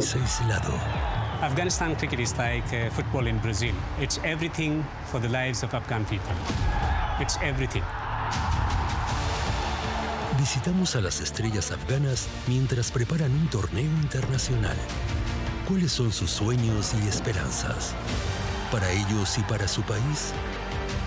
país aislado. Afghanistan cricket is like football in Brazil. It's everything for the lives of Afghan people. It's everything. Visitamos a las estrellas afganas mientras preparan un torneo internacional. ¿Cuáles son sus sueños y esperanzas? Para ellos y para su país,